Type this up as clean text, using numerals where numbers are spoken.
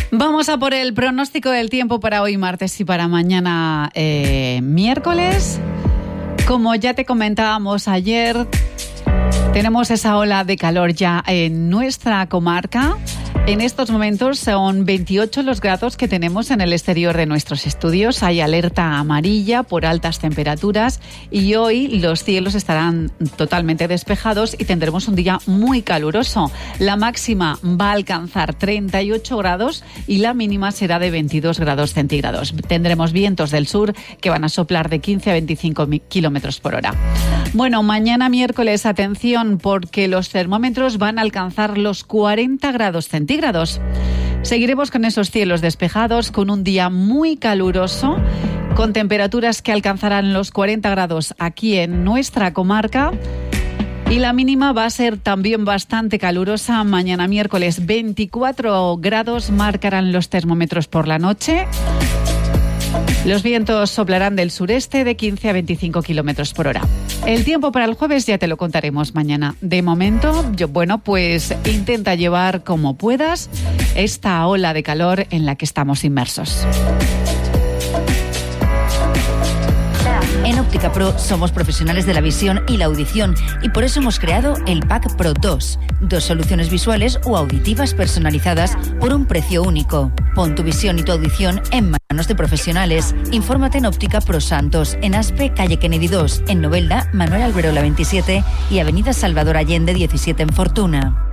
Vamos a por el pronóstico del tiempo para hoy martes y para mañana miércoles. Como ya te comentábamos ayer, tenemos esa ola de calor ya en nuestra comarca. En estos momentos son 28 los grados que tenemos en el exterior de nuestros estudios. Hay alerta amarilla por altas temperaturas y hoy los cielos estarán totalmente despejados y tendremos un día muy caluroso. La máxima va a alcanzar 38 grados y la mínima será de 22 grados centígrados. Tendremos vientos del sur que van a soplar de 15 a 25 kilómetros por hora. Bueno, mañana miércoles, atención, porque los termómetros van a alcanzar los 40 grados centígrados. Seguiremos con esos cielos despejados, con un día muy caluroso, con temperaturas que alcanzarán los 40 grados aquí en nuestra comarca. Y la mínima va a ser también bastante calurosa. Mañana miércoles 24 grados marcarán los termómetros por la noche. Los vientos soplarán del sureste de 15 a 25 kilómetros por hora. El tiempo para el jueves ya te lo contaremos mañana. De momento, pues intenta llevar como puedas esta ola de calor en la que estamos inmersos. En Óptica Pro somos profesionales de la visión y la audición y por eso hemos creado el Pack Pro 2. 2 soluciones visuales o auditivas personalizadas por un precio único. Pon tu visión y tu audición en manos de profesionales. Infórmate en Óptica Pro Santos, en Aspe, calle Kennedy 2, en Novelda, Manuel Alberola 27 y avenida Salvador Allende 17 en Fortuna.